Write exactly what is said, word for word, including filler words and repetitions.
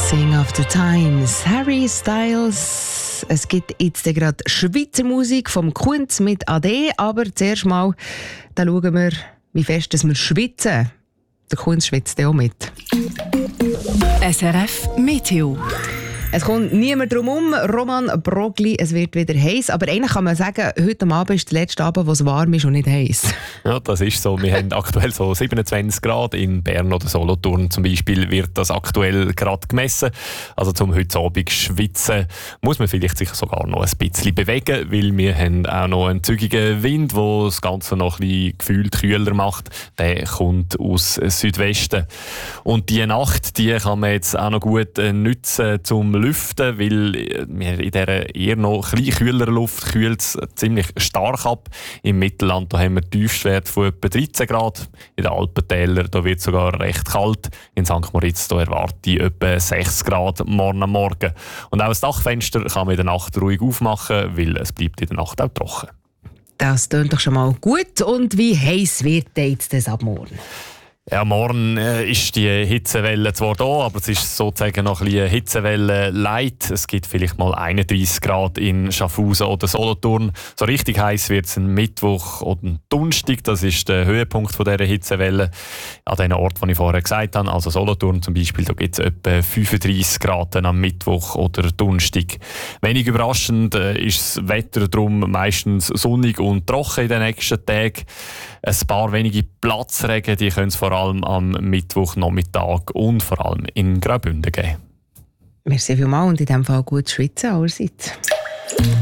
Passing of the Times. Harry Styles. Es gibt jetzt gerade Schweizer Musik vom Kunz mit A D, aber zuerst mal da schauen wir, wie fest dass wir schwitzen. Der Kunz schwitzt auch mit. S R F Meteo. Es kommt niemand drum herum. Roman Brogli, es wird wieder heiß. Aber eigentlich kann man sagen, heute Abend ist der letzte Abend, wo es warm ist und nicht heiß. Ja, das ist so. Wir haben aktuell so siebenundzwanzig Grad. In Bern oder Solothurn zum Beispiel wird das aktuell gerade gemessen. Also zum heute Abend schwitzen muss man vielleicht sich sogar noch ein bisschen bewegen, weil wir haben auch noch einen zügigen Wind, der das Ganze noch ein bisschen gefühlt kühler macht. Der kommt aus Südwesten. Und die Nacht, die kann man jetzt auch noch gut nutzen zum Lüften, weil wir in dieser eher noch ein bisschen kühleren Luft kühlt es ziemlich stark ab. Im Mittelland da haben wir Tiefstwerte von etwa dreizehn Grad. In den Alpentälern da wird es sogar recht kalt. In Sankt Moritz da erwarte ich etwa sechs Grad morgen am Morgen. Und auch das Dachfenster kann man in der Nacht ruhig aufmachen, weil es bleibt in der Nacht auch trocken. Das klingt doch schon mal gut. Und wie heiß wird jetzt das ab morgen? Ja, morgen äh, ist die Hitzewelle zwar da, aber es ist sozusagen noch ein bisschen Hitzewelle light. Es gibt vielleicht mal einunddreissig Grad in Schaffhausen oder Solothurn. So richtig heiß wird es am Mittwoch oder am Donnerstag. Das ist der Höhepunkt von dieser Hitzewelle. An den Ort, den ich vorher gesagt habe, also Solothurn zum Beispiel, da gibt es etwa fünfunddreissig Grad am Mittwoch oder Donnerstag. Wenig überraschend äh, ist das Wetter darum meistens sonnig und trocken in den nächsten Tagen. Ein paar wenige Platzregen, die können es vor allem am Mittwochnachmittag und vor allem in Graubünden geben. Merci vielmals und in diesem Fall gut schwitzen allerseits.